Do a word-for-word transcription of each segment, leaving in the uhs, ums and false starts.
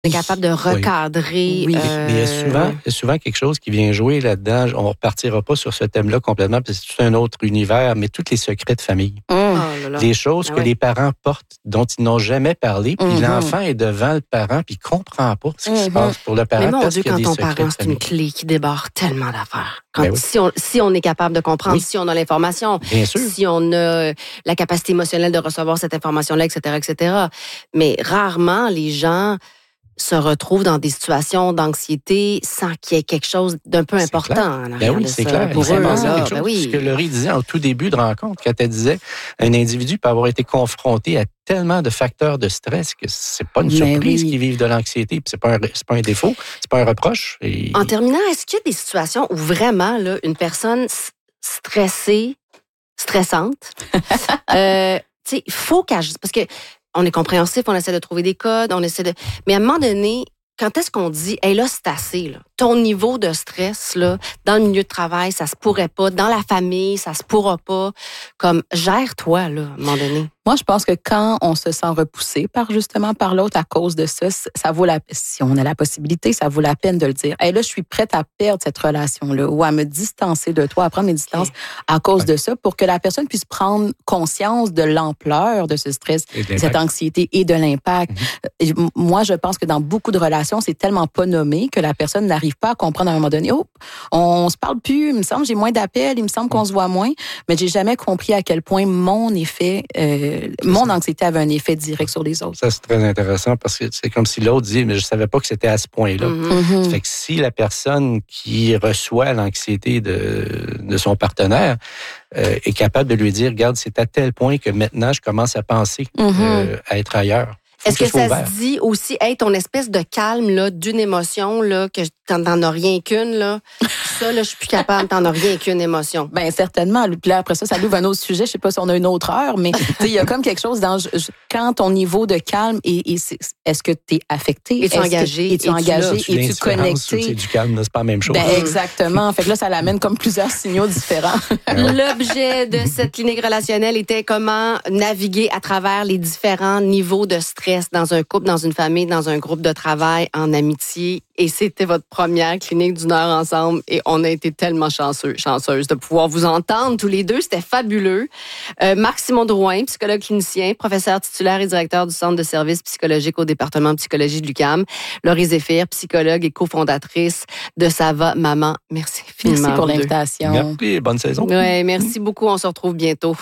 est capable de recadrer. Oui, euh... mais il y a souvent, il y a souvent quelque chose qui vient jouer là-dedans. On ne repartira pas sur ce thème-là complètement, parce que c'est tout un autre univers, mais tous les secrets de famille. Mmh. Oh là là. Les choses ah que ouais. les parents portent, dont ils n'ont jamais parlé, puis mm-hmm. l'enfant est devant le parent, puis il ne comprend pas ce qui mm-hmm. se passe pour le parent. Mais mon parce Dieu, qu'il y a quand des ton secrets parent, de c'est une famille. clé qui débarre tellement d'affaires. Quand, Ben oui. si, on, si on est capable de comprendre, Oui. si on a l'information, Bien sûr. si on a la capacité émotionnelle de recevoir cette information-là, et cetera, et cetera. Mais rarement, les gens se retrouvent dans des situations d'anxiété sans qu'il y ait quelque chose d'un peu C'est important clair. en arrière Ben oui, de c'est ça. clair. Pour C'est eux, pensé à là, quelque chose. ben oui. Ce que Laurie disait au tout début de rencontre, quand elle disait un individu peut avoir été confronté à tellement de facteurs de stress que c'est pas une Mais surprise oui. qu'ils vivent de l'anxiété. Puis c'est pas un, c'est pas un défaut, c'est pas un reproche. Et... En terminant, est-ce qu'il y a des situations où vraiment là, une personne s- stressée, stressante, euh, tu sais, il faut qu'elle... Parce que on est compréhensif, on essaie de trouver des codes, on essaie de... Mais à un moment donné, quand est-ce qu'on dit, hey, là, c'est assez, là. Ton niveau de stress, là, dans le milieu de travail, ça se pourrait pas. Dans la famille, ça se pourra pas. Comme, gère-toi, là, à un moment donné. Moi, je pense que quand on se sent repoussé par justement par l'autre à cause de ça, ça vaut la si on a la possibilité, ça vaut la peine de le dire. Hey, là, je suis prête à perdre cette relation-là ou à me distancer de toi, à prendre mes distances okay. à cause ouais. de ça, pour que la personne puisse prendre conscience de l'ampleur de ce stress, de cette anxiété et de l'impact. Mm-hmm. Moi, je pense que dans beaucoup de relations, c'est tellement pas nommé que la personne n'arrive pas à comprendre à un moment donné. Oh, on se parle plus. Il me semble j'ai moins d'appels. Il me semble qu'on se voit moins. Mais j'ai jamais compris à quel point mon effet euh, mon anxiété avait un effet direct sur les autres. Ça, c'est très intéressant parce que c'est comme si l'autre dit, mais je savais pas que c'était à ce point-là. Mm-hmm. Ça fait que si la personne qui reçoit l'anxiété de, de son partenaire euh, est capable de lui dire, regarde, c'est à tel point que maintenant, je commence à penser mm-hmm. euh, à être ailleurs. Faut Est-ce que, que ça ouvert. Se dit aussi, hey, ton espèce de calme là, d'une émotion, là, que t'en, t'en as rien qu'une, là, ça, là, je suis plus capable, t'en as rien qu'une émotion. Ben certainement. Puis là, après ça, ça ouvre un autre sujet. Je sais pas si on a une autre heure, mais il y a comme quelque chose dans quand ton niveau de calme est, est est-ce que tu es affecté, es-tu engagé, es-tu engagé, es-tu connecté, c'est du calme, c'est pas la même chose. Ben exactement. Fait que là, ça l'amène comme plusieurs signaux différents. L'objet de cette clinique relationnelle était comment naviguer à travers les différents niveaux de stress dans un couple, dans une famille, dans un groupe de travail, en amitié. Et c'était votre première clinique d'une heure ensemble. Et on a été tellement chanceux, chanceuse de pouvoir vous entendre tous les deux. C'était fabuleux. Euh, Marc-Simon Drouin, psychologue clinicien, professeur titulaire et directeur du Centre de services psychologiques au département de psychologie de l'U Q A M. Laurie Zéphir, psychologue et cofondatrice de Ça va, maman. Merci infiniment. Merci pour l'invitation. Merci, bonne saison. Oui, merci beaucoup. On se retrouve bientôt.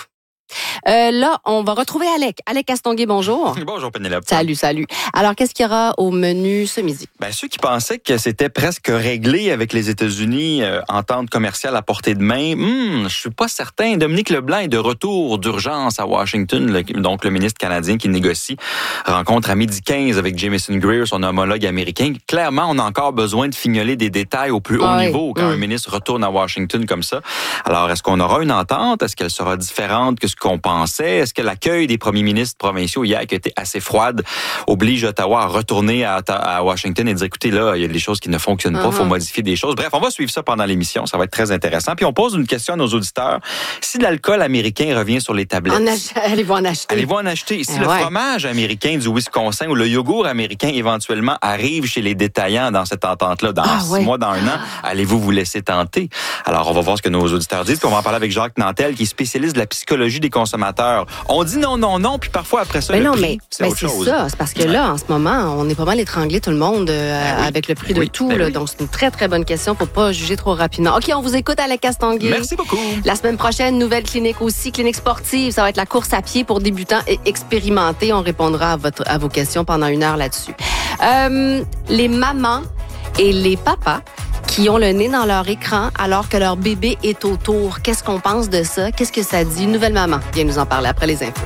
Euh, là, on va retrouver Alec. Alec Castonguay, bonjour. Bonjour, Pénélope. Salut, salut. Alors, qu'est-ce qu'il y aura au menu ce midi? Ben, ceux qui pensaient que c'était presque réglé avec les États-Unis, euh, entente commerciale à portée de main, hmm, je suis pas certain. Dominique Leblanc est de retour d'urgence à Washington, le, donc le ministre canadien qui négocie. Rencontre à midi quinze avec Jameson Greer, son homologue américain. Clairement, on a encore besoin de fignoler des détails au plus haut ouais. niveau quand mmh. un ministre retourne à Washington comme ça. Alors, est-ce qu'on aura une entente? Est-ce qu'elle sera différente que ce qu'on pensait? Est-ce que l'accueil des premiers ministres provinciaux hier, qui a été assez froide, oblige Ottawa à retourner à, à Washington et dire, écoutez, là, il y a des choses qui ne fonctionnent pas, il uh-huh. faut modifier des choses. Bref, on va suivre ça pendant l'émission, ça va être très intéressant. Puis on pose une question à nos auditeurs. Si l'alcool américain revient sur les tablettes, en ach- allez-vous en acheter? Allez-vous en acheter? Si eh le ouais. fromage américain du Wisconsin ou le yogourt américain éventuellement arrive chez les détaillants dans cette entente-là, dans ah, six ouais. mois, dans un an, allez-vous vous laisser tenter? Alors, on va voir ce que nos auditeurs disent, puis on va en parler avec Jacques Nantel, qui est spécialiste de la psychologie des consommateurs. On dit non, non, non, puis parfois après ça, mais le non, prix, mais, c'est mais autre c'est chose. ça, c'est parce que là, en ce moment, on est pas mal étranglé tout le monde euh, ben oui. avec le prix ben de oui. tout. Ben là, oui. donc, c'est une très, très bonne question. Faut pas juger trop rapidement. OK, on vous écoute, Alec Castonguay. Merci beaucoup. La semaine prochaine, nouvelle clinique aussi, clinique sportive. Ça va être la course à pied pour débutants et expérimentés. On répondra à, votre, à vos questions pendant une heure là-dessus. Euh, les mamans et les papas qui ont le nez dans leur écran alors que leur bébé est autour. Qu'est-ce qu'on pense de ça? Qu'est-ce que ça dit? Nouvelle maman vient nous en parler après les infos.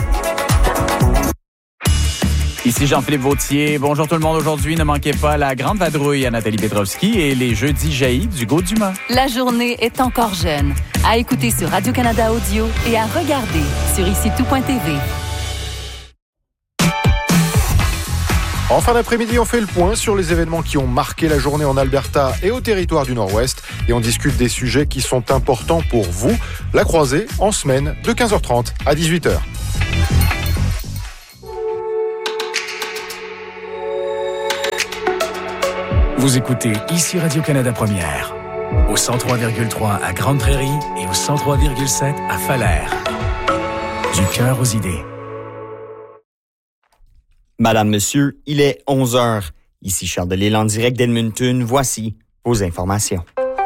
Ici Jean-Philippe Vautier. Bonjour tout le monde. Aujourd'hui, ne manquez pas la grande vadrouille à Nathalie Petrovski et les jeudis jaillis du Gaud-Dumas. La journée est encore jeune. À écouter sur Radio-Canada Audio et à regarder sur ici tout point t v. En fin d'après-midi, on fait le point sur les événements qui ont marqué la journée en Alberta et au territoire du Nord-Ouest. Et on discute des sujets qui sont importants pour vous. La croisée, en semaine, de quinze heures trente à dix-huit heures. Vous écoutez ici Radio-Canada Première, au cent trois virgule trois à Grande Prairie et au cent trois virgule sept à Falaire. Du cœur aux idées. Madame, Monsieur, il est onze heures. Ici Charles Delisle en direct d'Edmonton. Voici vos informations.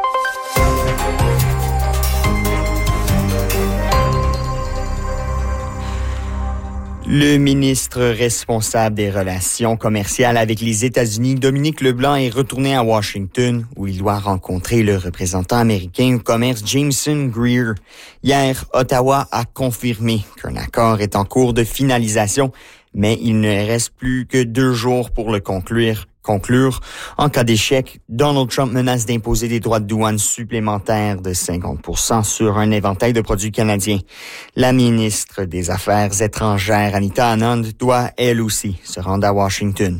Le ministre responsable des relations commerciales avec les États-Unis, Dominique Leblanc, est retourné à Washington où il doit rencontrer le représentant américain au commerce Jameson Greer. Hier, Ottawa a confirmé qu'un accord est en cours de finalisation, mais il ne reste plus que deux jours pour le conclure. Conclure. En cas d'échec, Donald Trump menace d'imposer des droits de douane supplémentaires de cinquante pour cent sur un éventail de produits canadiens. La ministre des Affaires étrangères, Anita Anand, doit elle aussi se rendre à Washington.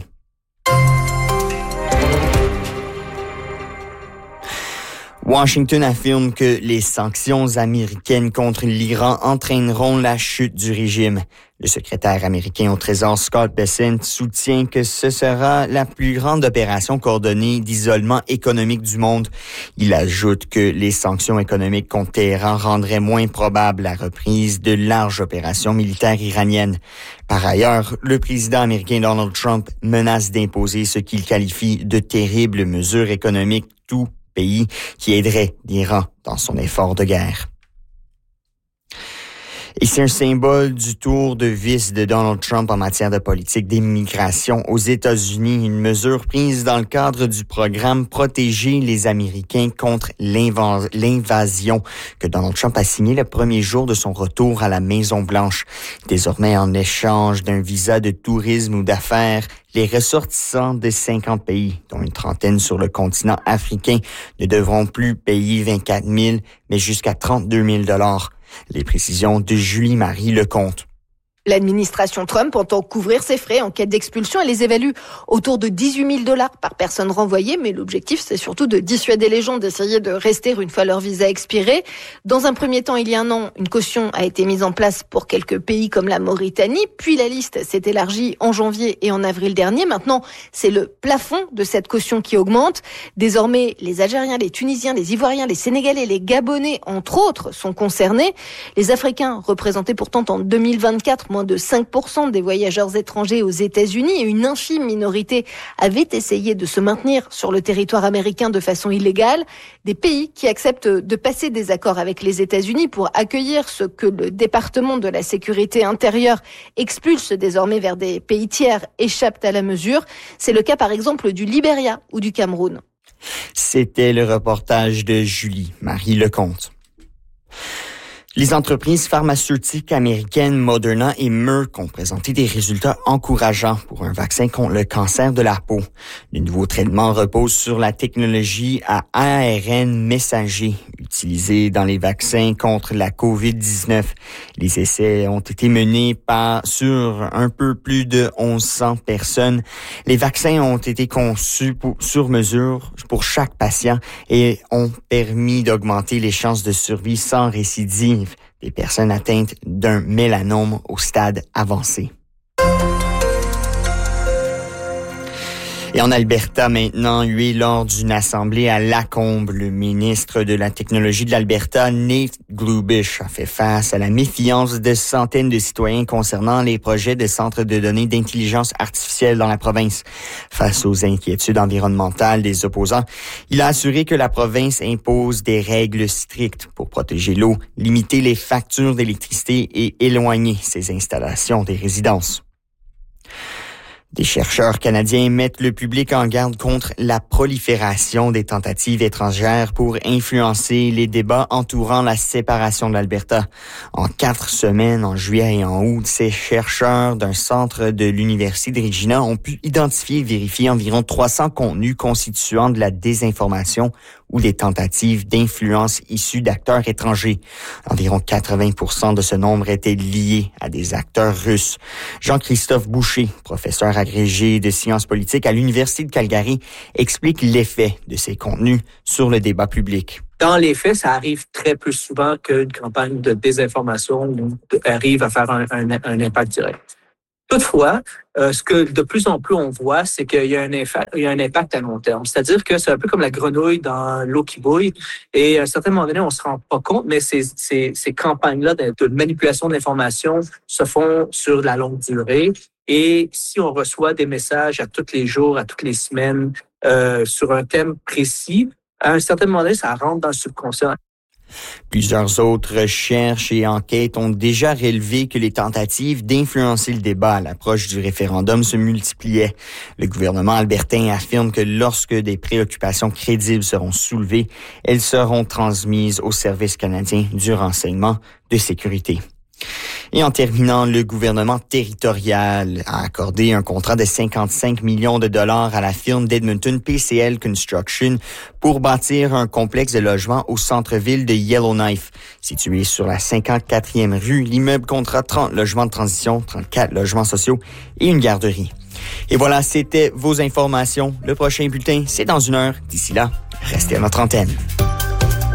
Washington affirme que les sanctions américaines contre l'Iran entraîneront la chute du régime. Le secrétaire américain au Trésor, Scott Bessent, soutient que ce sera la plus grande opération coordonnée d'isolement économique du monde. Il ajoute que les sanctions économiques contre Téhéran rendraient moins probable la reprise de larges opérations militaires iraniennes. Par ailleurs, le président américain Donald Trump menace d'imposer ce qu'il qualifie de terribles mesures économiques tout pays qui aiderait l'Iran dans son effort de guerre. Et c'est un symbole du tour de vis de Donald Trump en matière de politique d'immigration aux États-Unis, une mesure prise dans le cadre du programme Protéger les Américains contre l'invas- l'invasion que Donald Trump a signé le premier jour de son retour à la Maison-Blanche. Désormais, en échange d'un visa de tourisme ou d'affaires, les ressortissants de cinquante pays, dont une trentaine sur le continent africain, ne devront plus payer vingt-quatre mille, mais jusqu'à trente-deux mille dollars. Les précisions de Julie-Marie Lecomte. L'administration Trump entend couvrir ses frais en cas d'expulsion et les évalue autour de dix-huit mille dollars par personne renvoyée. Mais l'objectif, c'est surtout de dissuader les gens d'essayer de rester une fois leur visa expiré. Dans un premier temps, il y a un an, une caution a été mise en place pour quelques pays comme la Mauritanie. Puis la liste s'est élargie en janvier et en avril dernier. Maintenant, c'est le plafond de cette caution qui augmente. Désormais, les Algériens, les Tunisiens, les Ivoiriens, les Sénégalais, les Gabonais, entre autres, sont concernés. Les Africains, représentés pourtant en deux mille vingt-quatre, moins de cinq pour cent des voyageurs étrangers aux États-Unis et une infime minorité avaient essayé de se maintenir sur le territoire américain de façon illégale. Des pays qui acceptent de passer des accords avec les États-Unis pour accueillir ce que le département de la sécurité intérieure expulse désormais vers des pays tiers échappent à la mesure. C'est le cas par exemple du Libéria ou du Cameroun. C'était le reportage de Julie-Marie Lecomte. Les entreprises pharmaceutiques américaines Moderna et Merck ont présenté des résultats encourageants pour un vaccin contre le cancer de la peau. Le nouveau traitement repose sur la technologie à A R N messager utilisée dans les vaccins contre la covid dix-neuf. Les essais ont été menés par sur un peu plus de mille cent personnes. Les vaccins ont été conçus pour, sur mesure pour chaque patient et ont permis d'augmenter les chances de survie sans récidive des personnes atteintes d'un mélanome au stade avancé. Et en Alberta maintenant, hué lors d'une assemblée à Lacombe, le ministre de la Technologie de l'Alberta, Nate Glubish, a fait face à la méfiance de centaines de citoyens concernant les projets de centres de données d'intelligence artificielle dans la province. Face aux inquiétudes environnementales des opposants, il a assuré que la province impose des règles strictes pour protéger l'eau, limiter les factures d'électricité et éloigner ces installations des résidences. Des chercheurs canadiens mettent le public en garde contre la prolifération des tentatives étrangères pour influencer les débats entourant la séparation de l'Alberta. En quatre semaines, en juillet et en août, ces chercheurs d'un centre de l'Université de Regina ont pu identifier et vérifier environ trois cents contenus constituant de la désinformation ou des tentatives d'influence issues d'acteurs étrangers. Environ quatre-vingts pour cent de ce nombre étaient liés à des acteurs russes. Jean-Christophe Boucher, professeur agrégé de sciences politiques à l'Université de Calgary, explique l'effet de ces contenus sur le débat public. Dans les faits, ça arrive très peu souvent qu'une campagne de désinformation arrive à faire un, un, un impact direct. Toutefois, euh, ce que de plus en plus on voit, c'est qu'il y a un impact, il y a un impact à long terme. C'est-à-dire que c'est un peu comme la grenouille dans l'eau qui bouille. Et à un certain moment donné, on se rend pas compte, mais ces, ces, ces campagnes-là de, de manipulation d'informations se font sur la longue durée. Et si on reçoit des messages à tous les jours, à toutes les semaines, euh, sur un thème précis, à un certain moment donné, ça rentre dans le subconscient. Plusieurs autres recherches et enquêtes ont déjà relevé que les tentatives d'influencer le débat à l'approche du référendum se multipliaient. Le gouvernement albertain affirme que lorsque des préoccupations crédibles seront soulevées, elles seront transmises au Service canadien du renseignement de sécurité. Et en terminant, le gouvernement territorial a accordé un contrat de cinquante-cinq millions de dollars à la firme d'Edmonton P C L Construction pour bâtir un complexe de logements au centre-ville de Yellowknife. Situé sur la cinquante-quatrième rue, l'immeuble comptera trente logements de transition, trente-quatre logements sociaux et une garderie. Et voilà, c'était vos informations. Le prochain bulletin, c'est dans une heure. D'ici là, restez à notre antenne.